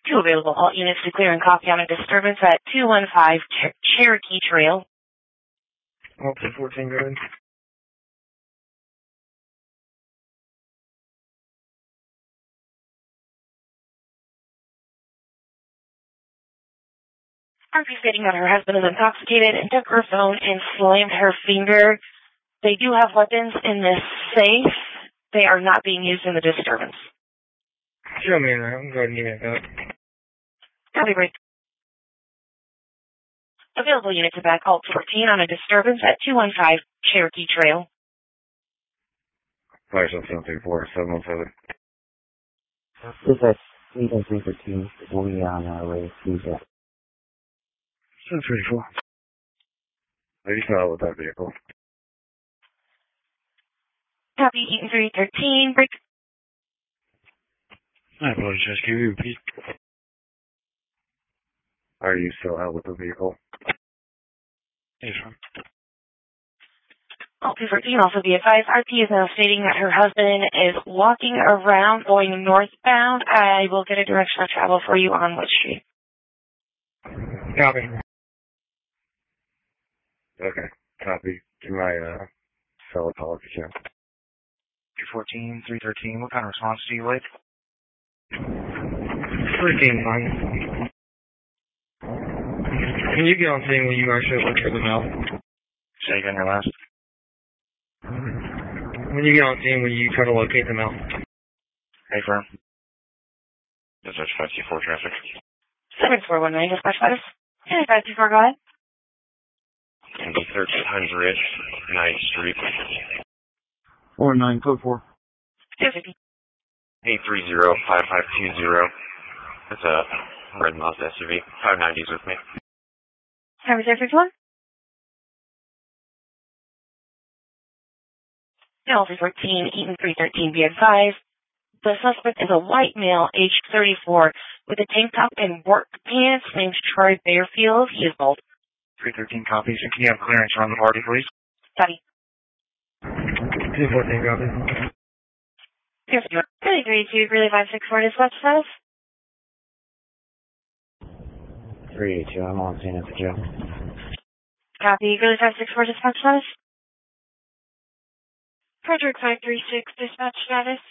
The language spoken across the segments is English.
Two available alt units to clear and copy on a disturbance at 215 Cherokee Trail. Alt 14, go ahead. RP stating that her husband is intoxicated and took her phone and slammed her finger. They do have weapons in this safe. They are not being used in the disturbance. Show me now. I'm going to give it up. Copy, break. Available unit to back alt 14 on a disturbance at 215 Cherokee Trail. Fire 734, 717. Dispatch 313, we on our way to the 734. Lady fell with that vehicle. Copy, Eaton 313, break. I apologize, can you repeat? Are you still out with the vehicle? Yes, sir. Alt 214, also be advised, RP is now stating that her husband is walking around going northbound. I will get a direction of travel for you on Wood Street. Copy. Okay, copy. To my cell call if you can. 214, 313, what kind of response do you like? 13, fine. Can you get on scene when you actually look at the mail? Say again your last. When you get on scene, when you try to locate the mail. Hey, firm. Dispatch 524 traffic. 7419, dispatch status. 524, go ahead. Can be 1300 9th Street. 49, code 4. 250. 830-5520. It's a red Mazda SUV. 590's with me. Harvey 051. Delta 14, Eaton 313, be advised. The suspect is a white male, aged 34, with a tank top and work pants, named Troy Bearfield. He is bald. 313 copies. And can you have clearance around the party, please? Copy. 214, copy. 332, really 564, dispatch status. 382, I'm on scene at the jail. Copy, really 564, dispatch status. Frederick 536, dispatch status.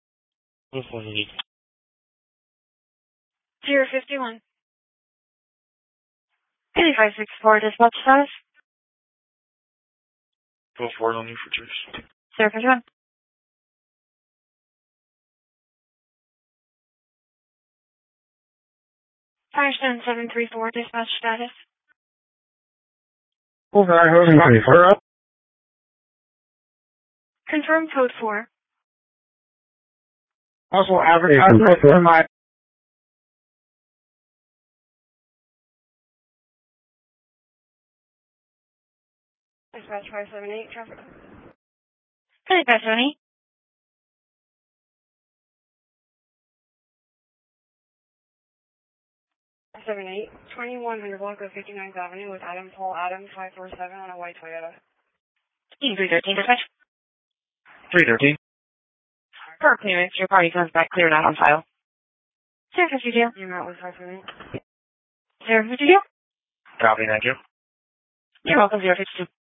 051. Really 564, dispatch status. Go forward on you for truce. 051. Firestone 734, dispatch status. Over, I wasn't going for up. Confirm code 4. Also, advertisement for my. Dispatch 578, traffic. Hey, Bethany. 78, 2100 block of 59th Avenue with Adam Paul Adams 547 on a white Toyota. 313, dispatch. 313. For clearance, your party comes back clear, not on file. 052. You're not with 578. 052. Copy, thank you. You're welcome, 052.